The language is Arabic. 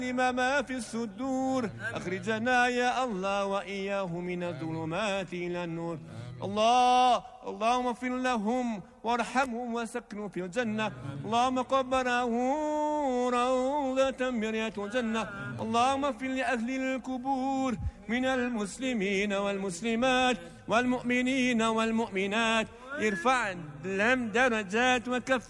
ما في الصدور. أخرجنا يا الله وإياه من الظلمات إلى النور. اللهم اغفر لهم وارحمهم وسكنوا في الجنة. اللهم قبره روضة من رياض الجنة. اللهم اغفر لأهل القبور من المسلمين والمسلمات والمؤمنين والمؤمنات. ارفع لهم درجات وكف